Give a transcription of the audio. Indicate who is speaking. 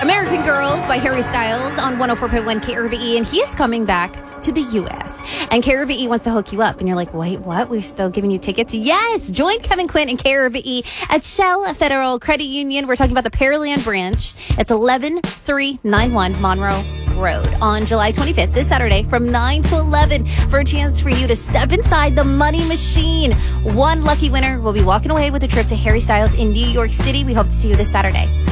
Speaker 1: American Girls by Harry Styles on 104.1 KRVE, and he is coming back to the U.S. And KRVE wants to hook you up. And you're like, wait, what? We're still giving you tickets? Yes! Join Kevin Quinn and KRVE at Shell Federal Credit Union. We're talking about the Pearland branch. It's 11391 Monroe Road on July 25th, this Saturday, from 9 to 11 for a chance for you to step inside the money machine. One lucky winner will be walking away with a trip to Harry Styles in New York City. We hope to see you this Saturday.